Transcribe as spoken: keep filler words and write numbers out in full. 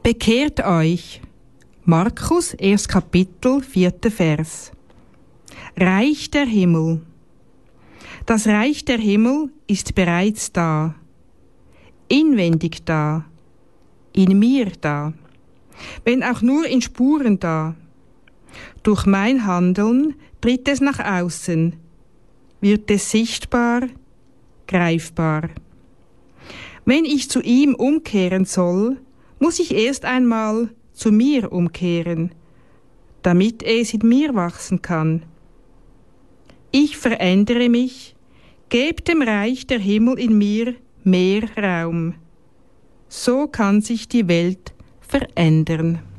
Bekehrt euch. Markus, erstes Kapitel, vierter Vers. Reich der Himmel. Das Reich der Himmel ist bereits da. Inwendig da. In mir da. Wenn auch nur in Spuren da. Durch mein Handeln tritt es nach außen, wird es sichtbar, greifbar. Wenn ich zu ihm umkehren soll, muss ich erst einmal zu mir umkehren, damit es in mir wachsen kann. Ich verändere mich, gebe dem Reich der Himmel in mir mehr Raum. So kann sich die Welt verändern.